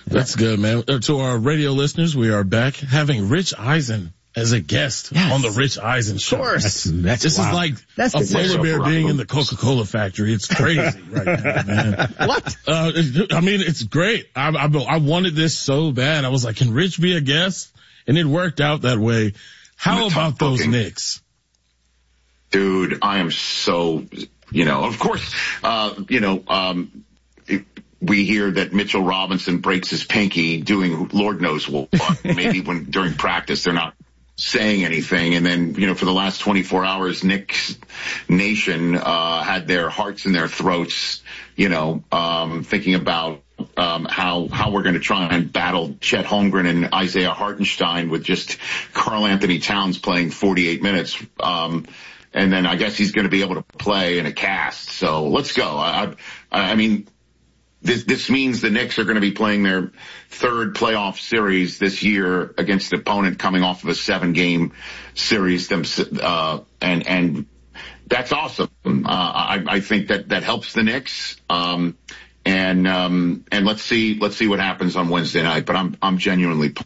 That's good, man. To our radio listeners, we are back having Rich Eisen as a guest on the Rich Eisen Show. Of course. This is like a polar bear being in the Coca-Cola factory. It's crazy right now, man. What? I mean, it's great. I wanted this so bad. I was like, can Rich be a guest? And it worked out that way. How about those Knicks? Dude, I am so, of course, we hear that Mitchell Robinson breaks his pinky doing Lord knows what. Maybe during practice they're not saying anything. And then, for the last 24 hours, Knicks Nation had their hearts in their throats, thinking about how we're going to try and battle Chet Holmgren and Isaiah Hartenstein with just Karl Anthony Towns playing 48 minutes. And then I guess he's going to be able to play in a cast. So let's go. I mean, this means the Knicks are going to be playing their third playoff series this year against an opponent coming off of a 7-game series. And that's awesome. I think that helps the Knicks. And let's see what happens on Wednesday night. But I'm genuinely